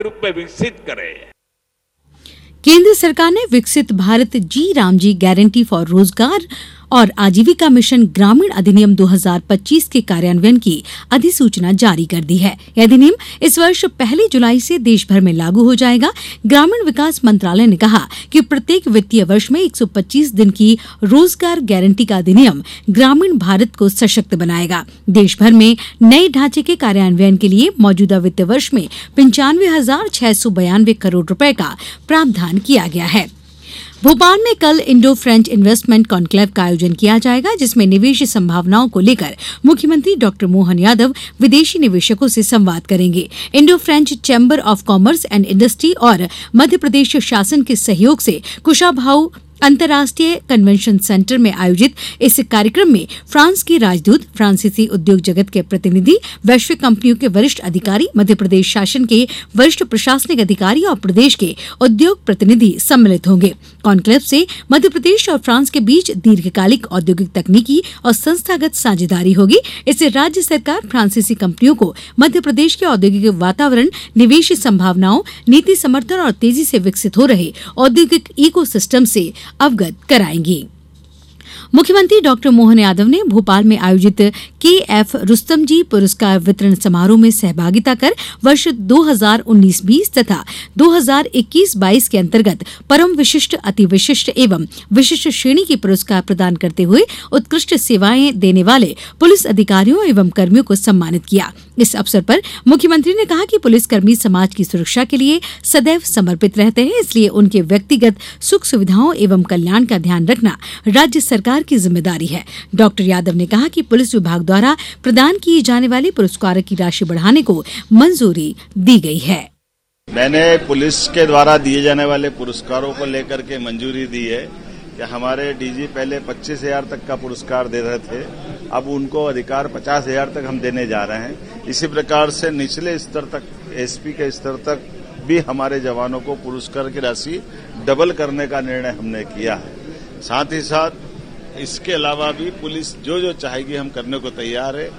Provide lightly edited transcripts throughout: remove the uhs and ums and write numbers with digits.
रूप में विकसित करें। केंद्र सरकार ने विकसित भारत जी रामजी गारंटी फॉर रोजगार और आजीविका मिशन ग्रामीण अधिनियम 2025 के कार्यान्वयन की अधिसूचना जारी कर दी है। यह अधिनियम इस वर्ष 1 जुलाई से देश भर में लागू हो जाएगा। ग्रामीण विकास मंत्रालय ने कहा कि प्रत्येक वित्तीय वर्ष में 125 दिन की रोजगार गारंटी का अधिनियम ग्रामीण भारत को सशक्त बनाएगा। देश भर में नए ढांचे के कार्यान्वयन के लिए मौजूदा वित्तीय वर्ष में 95,692 करोड़ रुपए का प्रावधान किया गया है। भोपाल में कल इंडो फ्रेंच इन्वेस्टमेंट कॉन्क्लेव का आयोजन किया जाएगा, जिसमें निवेश संभावनाओं को लेकर मुख्यमंत्री डॉक्टर मोहन यादव विदेशी निवेशकों से संवाद करेंगे। Indo French chamber of commerce and industry और मध्य प्रदेश शासन के सहयोग से कुशाभाऊ अंतर्राष्ट्रीय कन्वेंशन सेंटर में आयोजित इस कार्यक्रम में फ्रांस के राजदूत, फ्रांसीसी उद्योग जगत के प्रतिनिधि, वैश्विक कंपनियों के वरिष्ठ अधिकारी, मध्य प्रदेश शासन के वरिष्ठ प्रशासनिक अधिकारी और प्रदेश के उद्योग प्रतिनिधि सम्मिलित होंगे। कॉन्क्लेव से मध्य प्रदेश और फ्रांस के बीच दीर्घकालिक औद्योगिक तकनीकी और संस्थागत साझेदारी होगी। इससे राज्य सरकार फ्रांसीसी कंपनियों को मध्य प्रदेश के औद्योगिक वातावरण, निवेश संभावनाओं, नीति समर्थन और तेजी से विकसित हो रहे औद्योगिक इकोसिस्टम से अवगत कराएंगी। मुख्यमंत्री डॉक्टर मोहन यादव ने भोपाल में आयोजित KF रुस्तम जी पुरस्कार वितरण समारोह में सहभागिता कर वर्ष 2019-20 तथा 2021-22 के अंतर्गत परम विशिष्ट, अति विशिष्ट एवं विशिष्ट श्रेणी के पुरस्कार प्रदान करते हुए उत्कृष्ट सेवाएं देने वाले पुलिस अधिकारियों एवं कर्मियों को सम्मानित किया। इस अवसर पर मुख्यमंत्री ने कहा कि पुलिसकर्मी समाज की सुरक्षा के लिए सदैव समर्पित रहते हैं, इसलिए उनके व्यक्तिगत सुख सुविधाओं एवं कल्याण का ध्यान रखना राज्य सरकार की जिम्मेदारी है। डॉक्टर यादव ने कहा कि पुलिस विभाग द्वारा प्रदान किए जाने वाले पुरस्कारों की राशि बढ़ाने को मंजूरी दी गई है। मैंने पुलिस के द्वारा दिए जाने वाले पुरस्कारों को लेकर के मंजूरी दी है कि हमारे डीजी पहले 25,000 तक का पुरस्कार दे रहे थे, अब उनको अधिकार 50,000 तक हम देने जा रहे हैं। इसी प्रकार से निचले स्तर तक, SP के स्तर तक भी हमारे जवानों को पुरस्कार की राशि डबल करने का निर्णय हमने किया है। साथ ही साथ इसके अलावा भी पुलिस जो चाहेगी हम करने को तैयार है।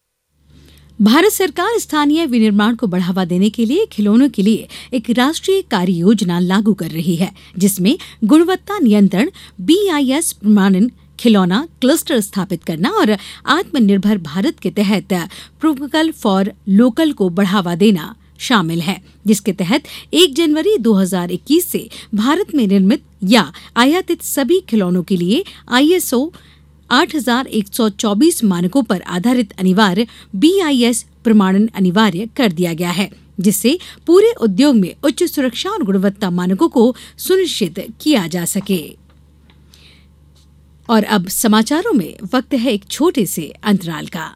भारत सरकार स्थानीय विनिर्माण को बढ़ावा देने के लिए खिलौनों के लिए एक राष्ट्रीय कार्य योजना लागू कर रही है, जिसमें गुणवत्ता नियंत्रण, BIS प्रमाणन, खिलौना क्लस्टर स्थापित करना और आत्मनिर्भर भारत के तहत प्रोवोकल फॉर लोकल को बढ़ावा देना शामिल है, जिसके तहत 1 जनवरी 2021 से भारत में निर्मित या आयातित सभी खिलौनों के लिए ISO 8124 मानकों पर आधारित अनिवार्य BIS प्रमाणन अनिवार्य कर दिया गया है, जिससे पूरे उद्योग में उच्च सुरक्षा और गुणवत्ता मानकों को सुनिश्चित किया जा सके। और अब समाचारों में वक्त है एक छोटे से अंतराल का।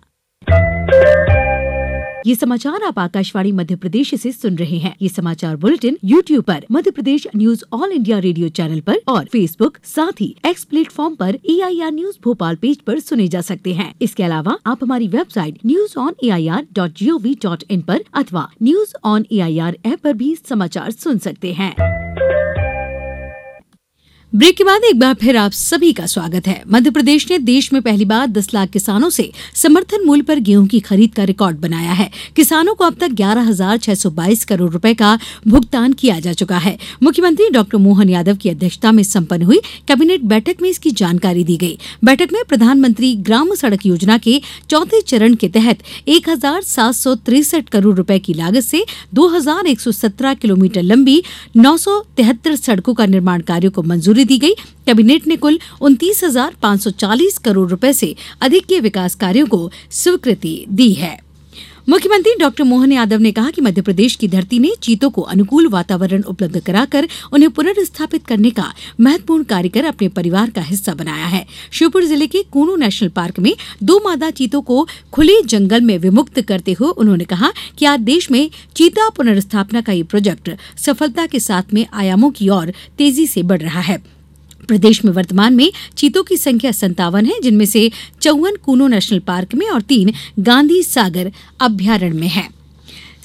ये समाचार आप आकाशवाणी मध्य प्रदेश से सुन रहे हैं। ये समाचार बुलेटिन YouTube पर, Madhya Pradesh news all India radio channel पर और फेसबुक, साथ ही X प्लेटफॉर्म पर AIR न्यूज भोपाल पेज पर सुने जा सकते हैं। इसके अलावा आप हमारी वेबसाइट newsonair.gov.in पर अथवा न्यूज ऑन AIR ऐप पर भी समाचार सुन सकते हैं। ब्रेक के बाद एक बार फिर आप सभी का स्वागत है। मध्य प्रदेश ने देश में पहली बार 10 लाख किसानों से समर्थन मूल्य पर गेहूं की खरीद का रिकॉर्ड बनाया है। किसानों को अब तक 11,622 करोड़ रुपए का भुगतान किया जा चुका है। मुख्यमंत्री डॉक्टर मोहन यादव की अध्यक्षता में संपन्न हुई कैबिनेट बैठक में इसकी जानकारी दी गई। बैठक में प्रधानमंत्री ग्राम सड़क योजना के चौथे चरण के तहत 1,763 करोड़ रुपए की लागत से 2,117 किलोमीटर लंबी 973 सड़कों का निर्माण कार्यों को मंजूरी दी गई। कैबिनेट ने कुल 29,540 करोड़ रुपए से अधिक के विकास कार्यों को स्वीकृति दी है। मुख्यमंत्री डॉक्टर मोहन यादव ने कहा कि मध्य प्रदेश की धरती ने चीतों को अनुकूल वातावरण उपलब्ध कराकर उन्हें पुनर्स्थापित करने का महत्वपूर्ण कार्य कर अपने परिवार का हिस्सा बनाया है। श्योपुर जिले के कूनो नेशनल पार्क में 2 मादा चीतों को खुले जंगल में विमुक्त करते हुए उन्होंने कहा कि आज देश में चीता पुनर्स्थापना का ये प्रोजेक्ट सफलता के साथ में आयामों की ओर तेजी से बढ़ रहा है। प्रदेश में वर्तमान में चीतों की संख्या 57 है, जिनमें से 54 कूनो नेशनल पार्क में और 3 गांधी सागर अभ्यारण्य में है।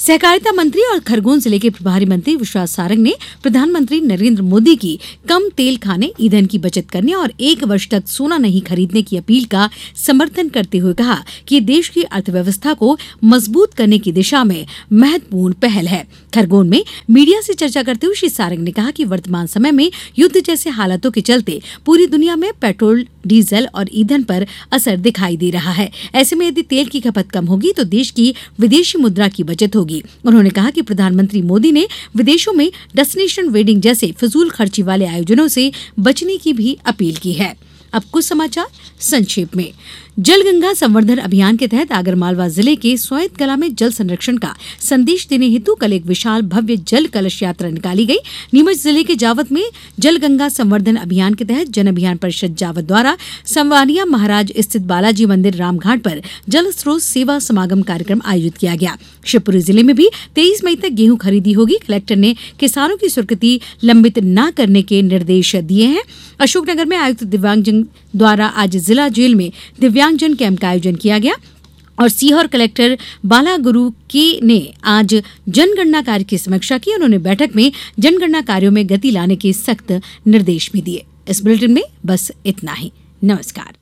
सहकारिता मंत्री और खरगोन जिले के प्रभारी मंत्री विश्वास सारंग ने प्रधानमंत्री नरेंद्र मोदी की कम तेल खाने, ईंधन की बचत करने और 1 वर्ष तक सोना नहीं खरीदने की अपील का समर्थन करते हुए कहा कि ये देश की अर्थव्यवस्था को मजबूत करने की दिशा में महत्वपूर्ण पहल है। खरगोन में मीडिया से चर्चा करते हुए श्री सारंग ने कहा कि वर्तमान समय में युद्ध जैसे हालातों के चलते पूरी दुनिया में पेट्रोल, डीजल और ईंधन पर असर दिखाई दे रहा है। ऐसे में यदि तेल की खपत कम होगी तो देश की विदेशी मुद्रा की बचत होगी। उन्होंने कहा कि प्रधानमंत्री मोदी ने विदेशों में डेस्टिनेशन वेडिंग जैसे फिजूल खर्ची वाले आयोजनों से बचने की भी अपील की है। अब कुछ समाचार संक्षेप में। जल गंगा संवर्धन अभियान के तहत आगरमालवा जिले के सोयत कला में जल संरक्षण का संदेश देने हेतु कल एक विशाल भव्य जल कलश यात्रा निकाली गई। नीमच जिले के जावद में जल गंगा संवर्धन अभियान के तहत जन अभियान परिषद जावद द्वारा संवानिया महाराज स्थित बालाजी मंदिर रामघाट पर जल स्रोत सेवा समागम कार्यक्रम आयोजित किया गया। शिवपुरी जिले में भी 23 मई तक गेहूं खरीदी होगी। कलेक्टर ने किसानों की स्वीकृति लंबित न करने के निर्देश दिए हैं। अशोकनगर में आयुक्त दिव्यांगजन द्वारा आज जिला जेल में दिव्यांगजन कैंप का आयोजन किया गया और सीहोर कलेक्टर बाला गुरु के ने आज जनगणना कार्य की समीक्षा की। उन्होंने बैठक में जनगणना कार्यों में गति लाने के सख्त निर्देश भी दिए। इस बुलेटिन में बस इतना ही। नमस्कार।